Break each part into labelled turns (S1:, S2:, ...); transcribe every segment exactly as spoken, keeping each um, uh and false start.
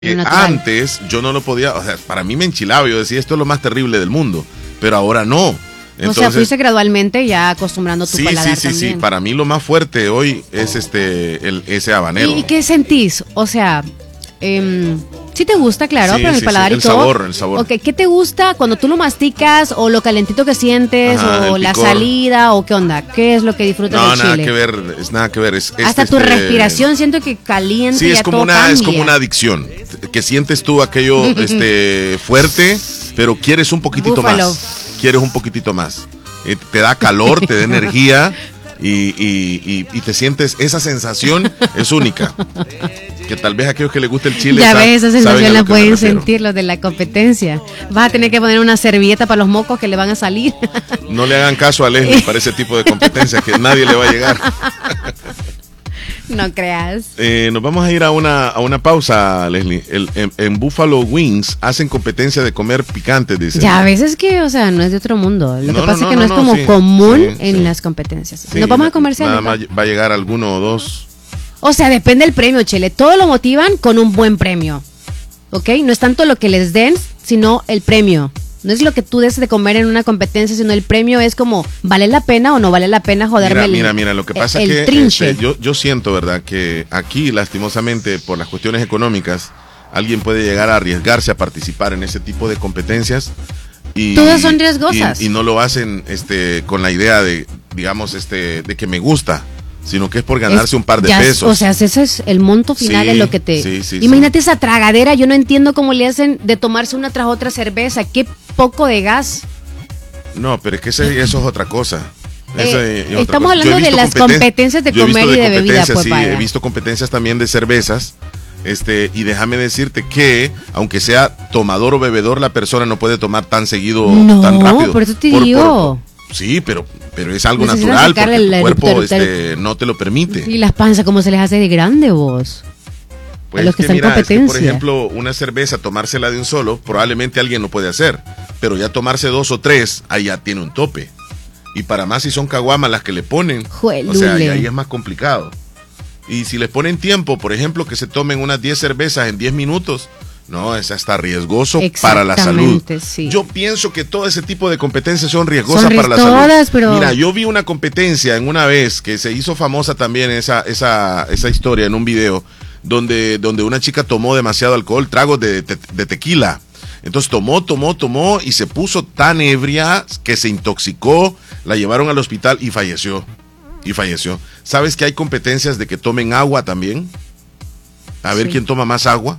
S1: Eh, antes yo no lo podía, o sea, para mí me enchilaba, yo decía esto es lo más terrible del mundo, pero ahora no.
S2: Entonces, o sea, fuiste gradualmente ya acostumbrando tu
S1: sí,
S2: paladar
S1: sí, sí,
S2: también.
S1: sí, para mí lo más fuerte hoy es este el, ese habanero.
S2: ¿Y qué sentís? O sea, eh, sí te gusta, claro,
S1: sí,
S2: pero el
S1: sí,
S2: paladar
S1: sí,
S2: y
S1: el
S2: todo.
S1: sabor, el sabor.
S2: Okay, ¿qué te gusta cuando tú lo masticas o lo calentito que sientes? Ajá, o la picor. Salida o qué onda? ¿Qué es lo que disfrutas
S1: no,
S2: del chile?
S1: No, nada que ver, es nada que ver. Es,
S2: Hasta
S1: este,
S2: tu respiración siento que caliente.
S1: Sí,
S2: ya
S1: es como
S2: todo
S1: una
S2: cambia.
S1: es como una adicción, que sientes tú aquello este fuerte, pero quieres un poquitito
S2: Búfalo.
S1: más. Quieres un poquitito más. Eh, te da calor, te da energía y, y, y, y te sientes, esa sensación es única. Que tal vez a aquellos que les gusta el chile.
S2: Ya ves, esa sensación la pueden
S1: refiero.
S2: sentir los de la competencia. Vas a tener que poner una servilleta para los mocos que le van a salir.
S1: No le hagan caso a Leslie para ese tipo de competencias, que nadie le va a llegar.
S2: No creas.
S1: Eh, nos vamos a ir a una, a una pausa, Leslie. El, en, en Buffalo Wings hacen competencia de comer picante, dice.
S2: Ya, a veces que, o sea, no es de otro mundo. Lo
S1: no,
S2: que pasa
S1: no,
S2: es que
S1: no,
S2: no,
S1: no
S2: es como
S1: sí,
S2: común
S1: sí,
S2: en
S1: sí.
S2: las competencias.
S1: Sí,
S2: Nos vamos a comercial.
S1: Nada más va a llegar alguno o dos.
S2: O sea, depende del premio, Chele. Todo lo motivan con un buen premio. ¿Ok? No es tanto lo que les den, sino el premio. No es lo que tú des de comer en una competencia, sino el premio es como, ¿vale la pena o no vale la pena joderme
S1: mira,
S2: el
S1: Mira, mira, lo que pasa
S2: el,
S1: es que
S2: trinche?
S1: Este, yo, yo siento, ¿verdad? Que aquí, lastimosamente, por las cuestiones económicas, alguien puede llegar a arriesgarse a participar en ese tipo de competencias. Y,
S2: todas son riesgosas.
S1: Y, y no lo hacen este, con la idea de, digamos, este, de que me gusta, sino que es por ganarse es, un par de
S2: ya,
S1: pesos.
S2: O sea, ese es el monto final
S1: sí,
S2: en lo que te...
S1: Sí, sí,
S2: imagínate
S1: sí.
S2: esa tragadera, yo no entiendo cómo le hacen de tomarse una tras otra cerveza, qué poco de gas.
S1: No, pero es que ese, eso es otra cosa. Eso
S2: eh,
S1: es
S2: estamos
S1: otra
S2: hablando de las competencias de comer y de, de bebida. Pues,
S1: sí,
S2: vaya.
S1: He visto competencias también de cervezas. Este, y déjame decirte que, aunque sea tomador o bebedor, la persona no puede tomar tan seguido,
S2: no,
S1: tan rápido.
S2: No, por eso te
S1: por,
S2: digo.
S1: Por, sí, pero, pero es algo
S2: necesitan
S1: natural porque
S2: el,
S1: tu
S2: el,
S1: cuerpo
S2: el, el,
S1: este, no te lo permite.
S2: Y las panzas, ¿cómo se les hace de grande, vos?
S1: Pues
S2: a los que,
S1: que
S2: están
S1: mira,
S2: en competencia.
S1: Es que, por ejemplo, una cerveza, tomársela de un solo, probablemente alguien lo puede hacer. Pero ya tomarse dos o tres, ahí ya tiene un tope. Y para más si son caguamas las que le ponen,
S2: Juelule.
S1: O sea, y ahí es más complicado. Y si les ponen tiempo, por ejemplo, que se tomen unas diez cervezas en diez minutos, no, es hasta riesgoso para la salud.
S2: Sí.
S1: Yo pienso que todo ese tipo de competencias son riesgosas
S2: son
S1: para la
S2: todas,
S1: salud.
S2: Pero...
S1: Mira, yo vi una competencia en una vez que se hizo famosa también esa, esa, esa historia en un video donde, donde una chica tomó demasiado alcohol, tragos de, de, de tequila. Entonces tomó, tomó, tomó y se puso tan ebria que se intoxicó, la llevaron al hospital y falleció. Y falleció. ¿Sabes que hay competencias de que tomen agua también? A ver sí. quién toma más agua.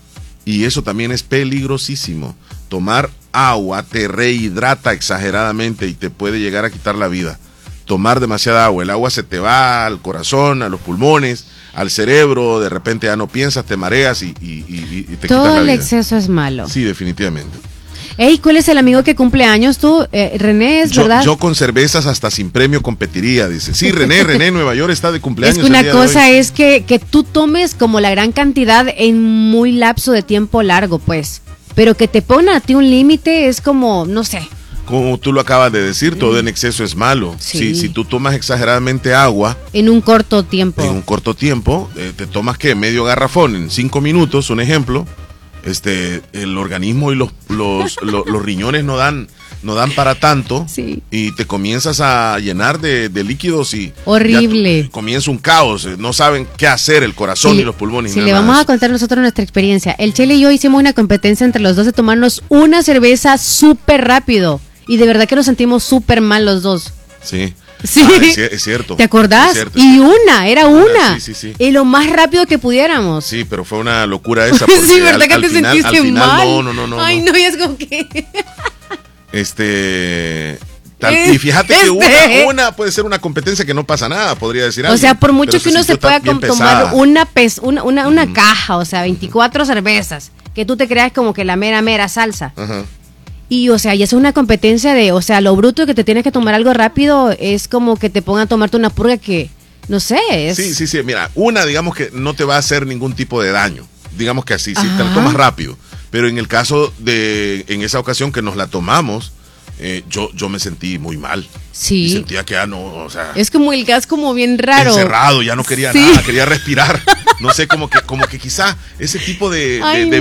S1: Y eso también es peligrosísimo. Tomar agua te rehidrata exageradamente y te puede llegar a quitar la vida. Tomar demasiada agua. El agua se te va al corazón, a los pulmones, al cerebro. De repente ya no piensas, te mareas y, y, y, y te
S2: Todo
S1: quitas la vida.
S2: Todo el exceso es malo.
S1: Sí, definitivamente.
S2: Ey, ¿cuál es el amigo que cumple años tú? Eh, René, ¿es
S1: yo,
S2: verdad?
S1: Yo con cervezas hasta sin premio competiría, dice. Sí, René, René, Nueva York está de cumpleaños.
S2: Es que una cosa es que, que tú tomes como la gran cantidad en muy lapso de tiempo largo, pues. Pero que te pongan a ti un límite es como, no sé.
S1: Como tú lo acabas de decir, todo en exceso es malo.
S2: Sí.
S1: Si, si tú tomas exageradamente agua.
S2: En un corto tiempo.
S1: En un corto tiempo, eh, te tomas, ¿qué? Medio garrafón en cinco minutos, un ejemplo. Este, el organismo y los, los, los, los riñones no dan, no dan para tanto.
S2: Sí.
S1: Y te comienzas a llenar de, de líquidos y
S2: horrible.
S1: Comienza un caos, no saben qué hacer el corazón
S2: sí,
S1: y los pulmones.
S2: Sí, le vamos a contar nosotros nuestra experiencia. El Chele y yo hicimos una competencia entre los dos de tomarnos una cerveza súper rápido. Y de verdad que nos sentimos súper mal los dos.
S1: Sí.
S2: Sí,
S1: ah, es, es cierto.
S2: ¿Te acordás?
S1: Es cierto,
S2: y
S1: es
S2: una, era una.
S1: una sí, sí, sí.
S2: Y lo más rápido que pudiéramos.
S1: Sí, pero fue una locura esa. Porque
S2: sí, ¿verdad
S1: al,
S2: que
S1: al
S2: te
S1: final,
S2: sentiste
S1: al final,
S2: mal?
S1: No, no, no, no.
S2: Ay, no, y es como que...
S1: Este... Tal, y fíjate que una, una puede ser una competencia que no pasa nada, podría decir algo.
S2: O sea, por mucho que uno se pueda tomar una, pes, una, una, una mm. caja, o sea, veinticuatro cervezas, que tú te creas como que la mera, mera salsa.
S1: Ajá.
S2: Y, o sea, y eso es una competencia de, o sea, lo bruto que te tienes que tomar algo rápido es como que te pongan a tomarte una purga que, no sé, es...
S1: Sí, sí, sí, mira, una, digamos que no te va a hacer ningún tipo de daño, digamos que así, si te la tomas rápido, pero en el caso de, en esa ocasión que nos la tomamos, eh, yo, yo me sentí muy mal.
S2: Sí.
S1: Y sentía que ya no, o sea...
S2: Es como el gas como bien raro.
S1: Encerrado, ya no quería
S2: sí.
S1: nada, quería respirar. No sé, como que, como que quizá ese tipo de, de,
S2: Ay,
S1: de